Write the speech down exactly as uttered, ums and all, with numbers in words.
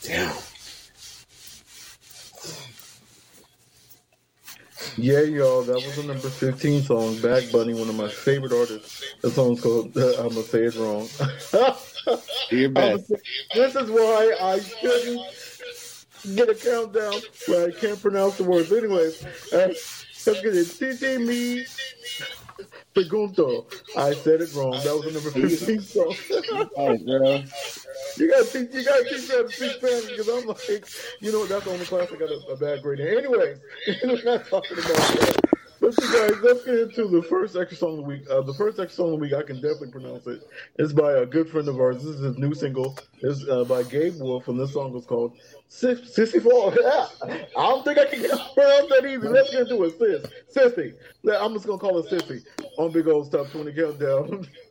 Damn. Yeah, y'all, that was the number fifteen song, Bad Bunny, one of my favorite artists. The song's called, uh, I'm going to say it wrong. Do your best. Say, this is why I shouldn't get a countdown where I can't pronounce the words. Anyways, uh, let's get it. Titi me pregunto. I said it wrong. That was the number fifteen song. All right, girl. You gotta teach, you gotta teach me how to speak Spanish because I'm like, you know, that's the only class I got a, a bad grade in. Anyways, we're not talking about that. Listen, guys, let's get into the first extra song of the week. Uh, the first extra song of the week, I can definitely pronounce it. It's by a good friend of ours. This is his new single. It's uh, by Gabe Wolf, and this song is called Sissy Fall. Yeah. I don't think I can pronounce that easy. Let's get into it. Sis, Sissy. I'm just gonna call it Sissy on Big Old Top twenty Countdown.